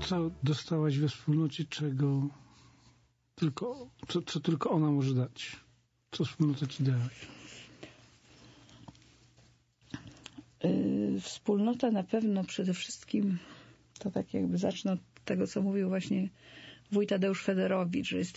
Co dostałaś we wspólnocie, co tylko ona może dać? Co wspólnota ci daje? Wspólnota na pewno przede wszystkim, to tak jakby zacznę od tego, co mówił właśnie wuj Tadeusz Federowicz, że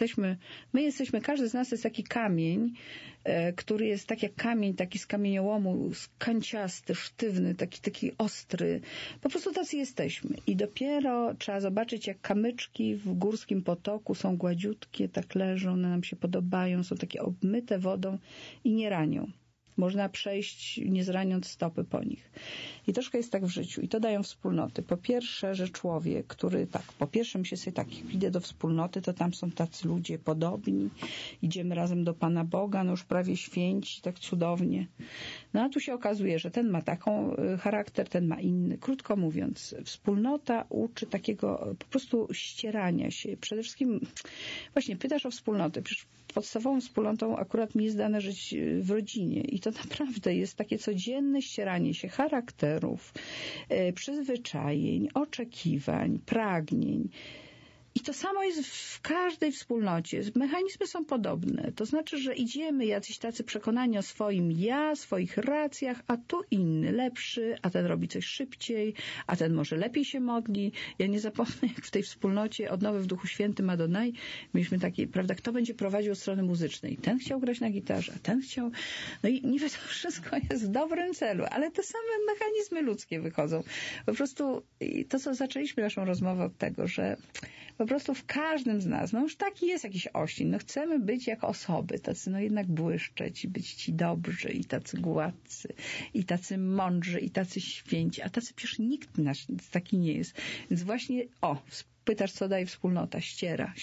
każdy z nas jest taki kamień, który jest tak jak kamień, taki z kamieniołomu, kanciasty, sztywny, taki ostry. Po prostu tacy jesteśmy. I dopiero trzeba zobaczyć, jak kamyczki w górskim potoku są gładziutkie, tak leżą, one nam się podobają, są takie obmyte wodą i nie ranią. Można przejść, nie zraniąc stopy po nich. I troszkę jest tak w życiu. I to dają wspólnoty. Po pierwsze, że człowiek, który myślę sobie tak, jak idę do wspólnoty, to tam są tacy ludzie podobni. Idziemy razem do Pana Boga, już prawie święci, tak cudownie. No a tu się okazuje, że ten ma taką charakter, ten ma inny. Krótko mówiąc, wspólnota uczy takiego po prostu ścierania się. Przede wszystkim, właśnie pytasz o wspólnotę. Przecież podstawową wspólnotą akurat mi jest dane żyć w rodzinie. I to naprawdę jest takie codzienne ścieranie się charakterów, przyzwyczajeń, oczekiwań, pragnień. I to samo jest w każdej wspólnocie. Mechanizmy są podobne. To znaczy, że idziemy jacyś tacy przekonani o swoim ja, swoich racjach, a tu inny, lepszy, a ten robi coś szybciej, a ten może lepiej się modli. Ja nie zapomnę, jak w tej wspólnocie Odnowy w Duchu Świętym Adonai mieliśmy takie, prawda, kto będzie prowadził od strony muzycznej. Ten chciał grać na gitarze, a ten chciał... No i niby to wszystko jest w dobrym celu, ale te same mechanizmy ludzkie wychodzą. Po prostu to, co zaczęliśmy naszą rozmowę od tego, że po prostu w każdym z nas, już taki jest jakiś oścień, chcemy być jak osoby, tacy jednak błyszczeć i być ci dobrzy i tacy gładcy i tacy mądrzy i tacy święci, a tacy przecież nikt nasz taki nie jest. Więc właśnie, pytasz, co daje wspólnota? Ściera.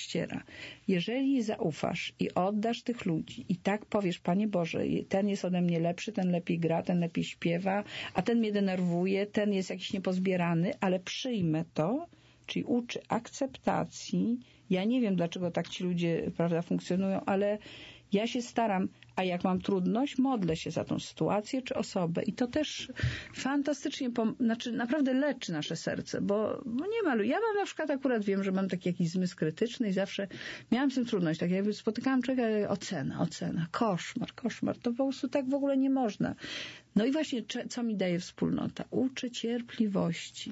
Jeżeli zaufasz i oddasz tych ludzi i tak powiesz, Panie Boże, ten jest ode mnie lepszy, ten lepiej gra, ten lepiej śpiewa, a ten mnie denerwuje, ten jest jakiś niepozbierany, ale przyjmę to, czyli uczy akceptacji. Ja nie wiem, dlaczego tak ci ludzie, prawda, funkcjonują, ale ja się staram, a jak mam trudność, modlę się za tą sytuację czy osobę. I to też fantastycznie, naprawdę leczy nasze serce, bo nie ma ludzi. Ja mam na przykład akurat wiem, że mam taki jakiś zmysł krytyczny i zawsze miałam z tym trudność. Tak jakby spotykałam człowieka, ocena, koszmar. To po prostu tak w ogóle nie można. No i właśnie, co mi daje wspólnota? Uczy cierpliwości.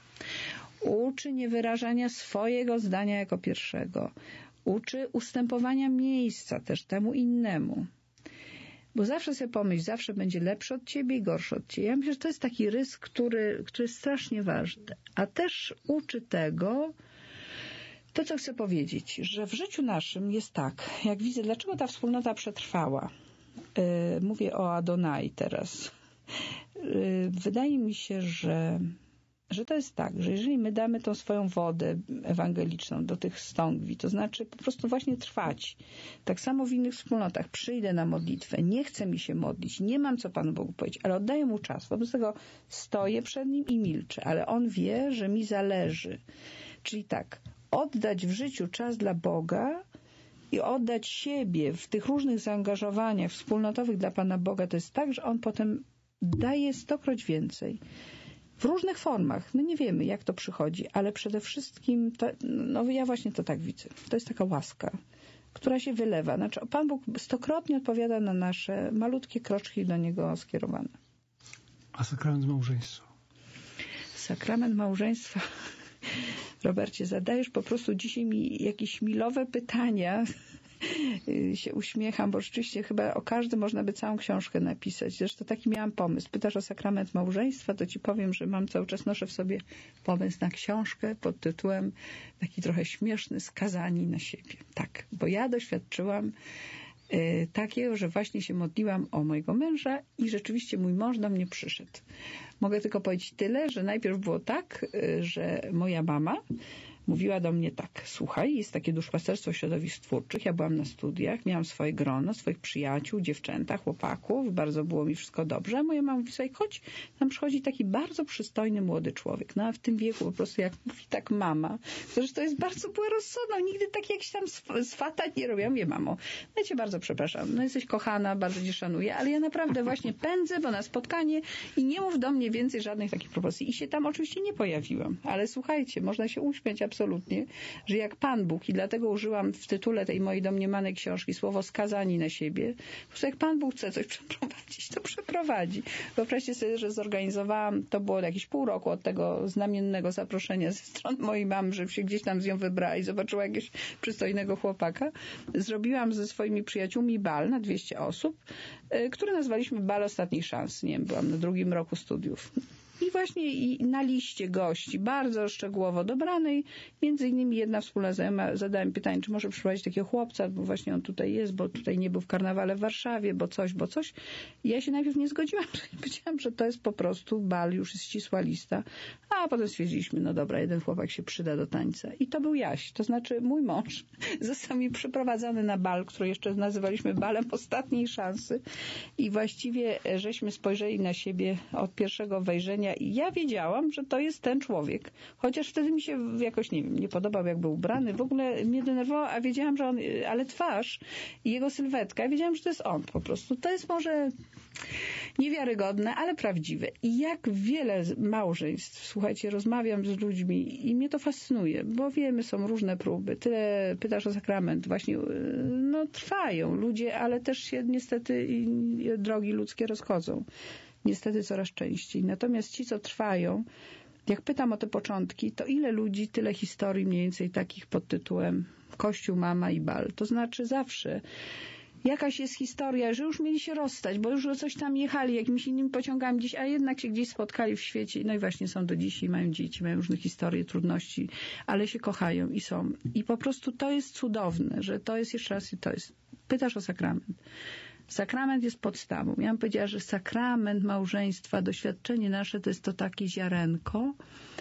Uczy niewyrażania swojego zdania jako pierwszego. Uczy ustępowania miejsca też temu innemu. Bo zawsze sobie pomyśl, zawsze będzie lepszy od ciebie i gorszy od ciebie. Ja myślę, że to jest taki rys, który jest strasznie ważny. A też uczy tego, to co chcę powiedzieć, że w życiu naszym jest tak, jak widzę, dlaczego ta wspólnota przetrwała. Mówię o Adonai teraz. Wydaje mi się, że to jest tak, że jeżeli my damy tą swoją wodę ewangeliczną do tych stągwi, to znaczy po prostu właśnie trwać. Tak samo w innych wspólnotach. Przyjdę na modlitwę, nie chcę mi się modlić, nie mam co Panu Bogu powiedzieć, ale oddaję Mu czas. Wobec tego stoję przed Nim i milczę, ale On wie, że mi zależy. Czyli tak, oddać w życiu czas dla Boga i oddać siebie w tych różnych zaangażowaniach wspólnotowych dla Pana Boga, to jest tak, że On potem daje 100-kroć więcej. W różnych formach. My nie wiemy, jak to przychodzi, ale przede wszystkim ja właśnie to tak widzę. To jest taka łaska, która się wylewa. Znaczy, Pan Bóg 100-krotnie odpowiada na nasze malutkie kroczki do Niego skierowane. A sakrament małżeństwa? Sakrament małżeństwa... Robercie, zadajesz po prostu dzisiaj mi jakieś milowe pytania. Się uśmiecham, bo rzeczywiście chyba o każdym można by całą książkę napisać. Zresztą taki miałam pomysł. Pytasz o sakrament małżeństwa, to ci powiem, że noszę w sobie pomysł na książkę pod tytułem taki trochę śmieszny, Skazani na siebie. Tak, bo ja doświadczyłam takiego, że właśnie się modliłam o mojego męża i rzeczywiście mój mąż do mnie przyszedł. Mogę tylko powiedzieć tyle, że najpierw było tak, że moja mama mówiła do mnie tak: słuchaj, jest takie duszpasterstwo środowisk twórczych, ja byłam na studiach, miałam swoje grono, swoich przyjaciół, dziewczęta, chłopaków, bardzo było mi wszystko dobrze, a moja mama mówi sobie: chodź, tam przychodzi taki bardzo przystojny młody człowiek, no a w tym wieku po prostu, jak mówi tak mama, zresztą jest bardzo była rozsądna, nigdy tak jakiś tam swata nie robiła. Ja mówię: mamo, no ja cię bardzo przepraszam, no jesteś kochana, bardzo cię szanuję, ale ja naprawdę właśnie pędzę, bo na spotkanie i nie mów do mnie więcej żadnych takich propozycji. I się tam oczywiście nie pojawiłam, ale słuchajcie, można się uśmiać absolutnie, że jak Pan Bóg, i dlatego użyłam w tytule tej mojej domniemanej książki słowo skazani na siebie, po prostu jak Pan Bóg chce coś przeprowadzić, to przeprowadzi. Wyobraźcie sobie, że zorganizowałam, to było jakieś pół roku od tego znamiennego zaproszenia ze strony mojej mamy, że się gdzieś tam z nią wybrała i zobaczyła jakiegoś przystojnego chłopaka. Zrobiłam ze swoimi przyjaciółmi bal na 200 osób, który nazwaliśmy Bal Ostatniej Szansy. Nie wiem, byłam na 2. roku studiów. I właśnie i na liście gości, bardzo szczegółowo dobranej, między innymi jedna wspólna znajoma, zadałem pytanie, czy może przyprowadzić takiego chłopca, bo właśnie on tutaj jest, bo tutaj nie był w karnawale w Warszawie, bo coś. I ja się najpierw nie zgodziłam, powiedziałam, że to jest po prostu bal, już jest ścisła lista, a potem stwierdziliśmy, no dobra, jeden chłopak się przyda do tańca. I to był Jaś, to znaczy mój mąż został mi przyprowadzany na bal, który jeszcze nazywaliśmy balem ostatniej szansy i właściwie żeśmy spojrzeli na siebie od pierwszego wejrzenia i ja wiedziałam, że to jest ten człowiek. Chociaż wtedy mi się jakoś, nie wiem, nie podobał, jak był ubrany. W ogóle mnie denerwował, a wiedziałam, że on, ale twarz i jego sylwetka, ja wiedziałam, że to jest on po prostu. To jest może niewiarygodne, ale prawdziwe. I jak wiele małżeństw, słuchajcie, rozmawiam z ludźmi i mnie to fascynuje, bo wiemy, są różne próby. Tyle pytasz o sakrament. Właśnie, no trwają ludzie, ale też się niestety drogi ludzkie rozchodzą. Niestety coraz częściej. Natomiast ci, co trwają, jak pytam o te początki, to ile ludzi, tyle historii mniej więcej takich pod tytułem Kościół, mama i bal. To znaczy zawsze jakaś jest historia, że już mieli się rozstać, bo już coś tam jechali jakimiś innymi pociągami gdzieś, a jednak się gdzieś spotkali w świecie. No i właśnie są do dziś i mają dzieci, mają różne historie, trudności, ale się kochają i są. I po prostu to jest cudowne, że to jest jeszcze raz i to jest. Pytasz o sakrament. Sakrament jest podstawą. Ja bym powiedziała, że sakrament małżeństwa, doświadczenie nasze to jest to takie ziarenko.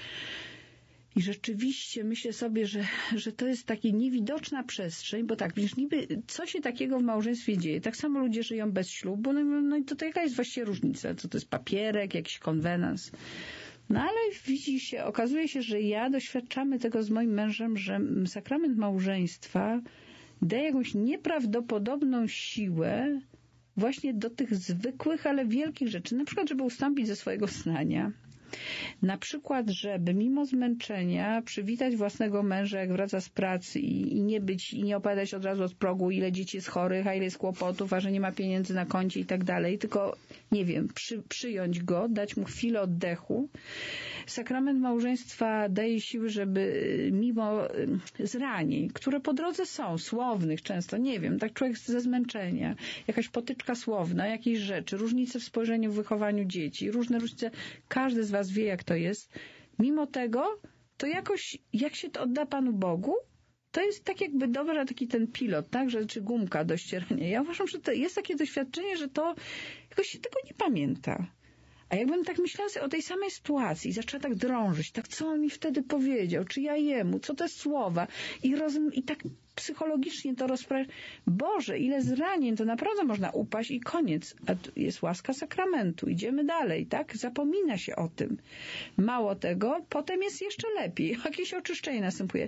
I rzeczywiście myślę sobie, że to jest taka niewidoczna przestrzeń, bo tak, wiesz, niby co się takiego w małżeństwie dzieje? Tak samo ludzie żyją bez ślubu, no i to jaka jest właściwie różnica? Co to jest papierek, jakiś konwenans? No ale widzi się, okazuje się, że doświadczamy tego z moim mężem, że sakrament małżeństwa daje jakąś nieprawdopodobną siłę właśnie do tych zwykłych, ale wielkich rzeczy. Na przykład, żeby ustąpić ze swojego snania. Na przykład, żeby mimo zmęczenia przywitać własnego męża, jak wraca z pracy i nie opowiadać od razu od progu, ile dzieci jest chorych, a ile jest kłopotów, a że nie ma pieniędzy na koncie i tak dalej, tylko, nie wiem, przyjąć go, dać mu chwilę oddechu. Sakrament małżeństwa daje siły, żeby mimo zranień, które po drodze są, słownych często, nie wiem, tak człowiek ze zmęczenia, jakaś potyczka słowna, jakieś rzeczy, różnice w spojrzeniu, w wychowaniu dzieci, różne różnice, każdy z was wie, jak to jest. Mimo tego, to jakoś, jak się to odda Panu Bogu, to jest tak jakby dobra taki ten pilot, tak, czy gumka do ścierania. Ja uważam, że to jest takie doświadczenie, że to jakoś się tego nie pamięta. A jakbym tak myślała sobie o tej samej sytuacji i zaczęła tak drążyć, tak co on mi wtedy powiedział, czy ja jemu, co te słowa i tak psychologicznie to rozprawiać. Boże, ile zranień, to naprawdę można upaść i koniec. A tu jest łaska sakramentu. Idziemy dalej, tak? Zapomina się o tym. Mało tego, potem jest jeszcze lepiej. Jakieś oczyszczenie następuje.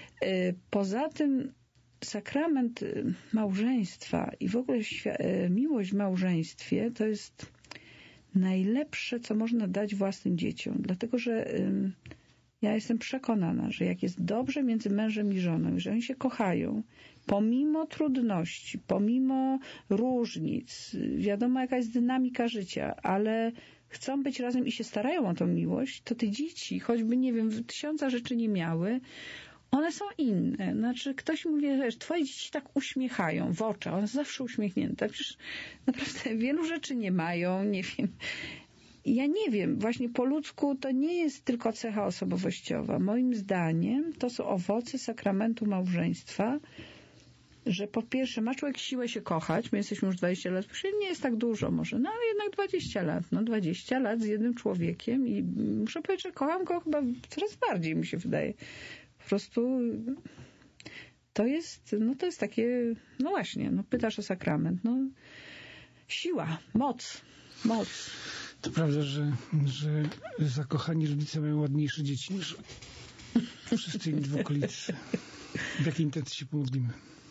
Poza tym sakrament małżeństwa i w ogóle miłość w małżeństwie to jest najlepsze, co można dać własnym dzieciom. Dlatego, że ja jestem przekonana, że jak jest dobrze między mężem i żoną, że oni się kochają, pomimo trudności, pomimo różnic, wiadomo jaka jest dynamika życia, ale chcą być razem i się starają o tą miłość, to te dzieci, choćby, nie wiem, 1000 rzeczy nie miały, one są inne. Znaczy, ktoś mówi, że twoje dzieci tak uśmiechają w oczach, one są zawsze uśmiechnięte. Przecież naprawdę wielu rzeczy nie mają, nie wiem. Ja nie wiem, właśnie po ludzku to nie jest tylko cecha osobowościowa. Moim zdaniem to są owoce sakramentu małżeństwa, że po pierwsze ma człowiek siłę się kochać, my jesteśmy już 20 lat, nie jest tak dużo może, no ale jednak 20 lat, 20 lat z jednym człowiekiem i muszę powiedzieć, że kocham go chyba coraz bardziej, mi się wydaje. Po prostu to jest takie, no właśnie, pytasz o sakrament. Siła, moc. To prawda, że zakochani rodzice mają ładniejsze dzieci niż wszyscy inni w okolicy. W jakiej intencji się pomodlimy?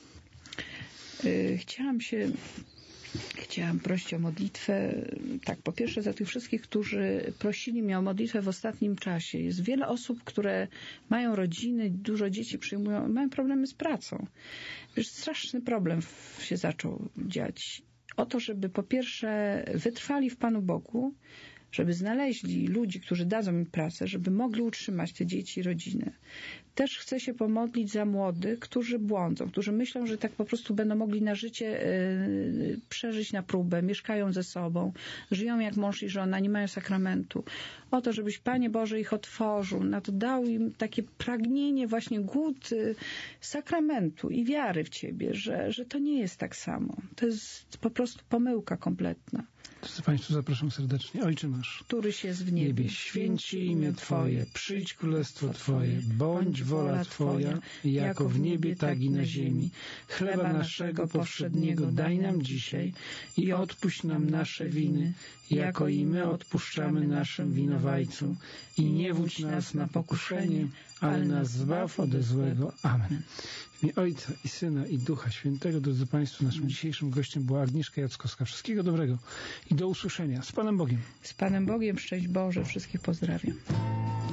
Chciałam prosić o modlitwę, tak, po pierwsze za tych wszystkich, którzy prosili mnie o modlitwę w ostatnim czasie. Jest wiele osób, które mają rodziny, dużo dzieci przyjmują, mają problemy z pracą. Wiesz, straszny problem się zaczął dziać. O to, żeby po pierwsze wytrwali w Panu Bogu, żeby znaleźli ludzi, którzy dadzą im pracę, żeby mogli utrzymać te dzieci i rodzinę. Też chcę się pomodlić za młodych, którzy błądzą, którzy myślą, że tak po prostu będą mogli na życie przeżyć na próbę, mieszkają ze sobą, żyją jak mąż i żona, nie mają sakramentu. O to, żebyś, Panie Boże, ich otworzył, na to dał im takie pragnienie, właśnie głód sakramentu i wiary w Ciebie, że to nie jest tak samo. To jest po prostu pomyłka kompletna. Drodzy Państwo, zapraszam serdecznie. Ojcze nasz, któryś jest w niebie, święć się imię Twoje, przyjdź królestwo Twoje, bądź wola Twoja, jako w niebie, tak i na ziemi. Chleba naszego powszedniego daj nam dzisiaj i odpuść nam nasze winy, jako i my odpuszczamy naszym winowajcom. I nie wódź nas na pokuszenie, ale nas zbaw ode złego. Amen. W imię Ojca i Syna i Ducha Świętego, drodzy Państwo, naszym dzisiejszym gościem była Agnieszka Jackowska. Wszystkiego dobrego i do usłyszenia. Z Panem Bogiem. Z Panem Bogiem, szczęść Boże, wszystkich pozdrawiam.